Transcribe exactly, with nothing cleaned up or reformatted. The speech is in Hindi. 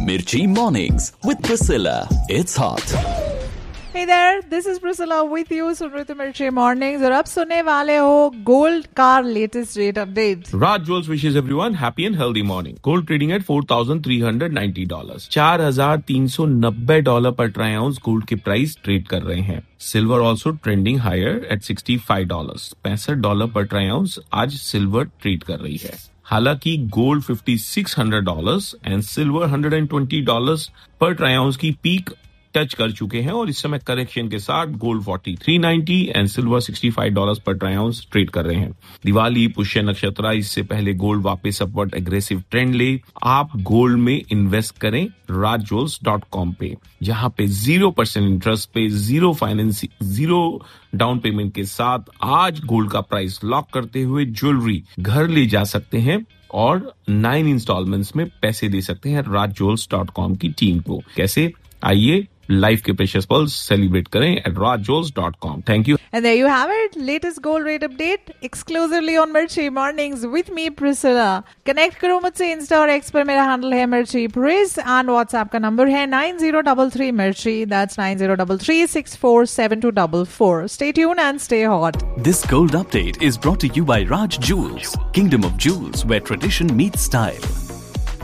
Mirchi Mornings with Priscilla. It's hot. Hey there, this is Priscilla with you. सुन रहे थे मिर्ची मॉर्निंग्स और अब सुनने वाले हो गोल्ड का latest rate update. Raj Jewels wishes everyone happy and healthy morning. Gold trading at four thousand three hundred ninety dollars. चार हजार तीन सौ नब्बे डॉलर पर ट्राई आउंस गोल्ड की प्राइस ट्रेड कर रहे हैं. Silver also trending higher eight sixty five dollar. पैंसठ डॉलर पर ट्राई आउंस आज सिल्वर ट्रेड कर रही है. हालांकि gold fifty six hundred dollars and silver hundred twenty dollars पर ट्राई आउंस की पीक टच कर चुके हैं और इस समय करेक्शन के साथ gold forty three ninety and silver sixty five dollars पर ट्राई आउंस ट्रेड कर रहे हैं. दिवाली, पुष्य नक्षत्र, इससे पहले गोल्ड वापस अपवर्ड एग्रेसिव ट्रेंड ले. आप गोल्ड में इन्वेस्ट करें राज ज्वेल्स डॉट कॉम पे, जहां पे जीरो परसेंट इंटरेस्ट पे zero financing zero down payment के साथ आज गोल्ड का प्राइस लॉक करते हुए ज्वेलरी घर ले जा सकते हैं और नाइन इंस्टॉलमेंट्स में पैसे दे सकते हैं राज ज्वेल्स डॉट कॉम की टीम को. कैसे? आइए लाइफ के प्रेशियस पल्स सेलिब्रेट करें at raj jewels dot com. Thank you. And there you have it, latest gold rate update exclusively on Mirchi Mornings with me Priscilla. Connect करो मुझसे इंस्टा और एक्स पर. मेरा हैंडल है मिर्ची प्रिस एंड व्हाट्सएप का नंबर है नाइन जीरो थ्री थ्री मिर्ची. That's nine zero three three six four seven to four four. Stay tuned and stay hot. This gold update is brought to you by Raj Jewels, Kingdom of Jewels, where tradition meets style.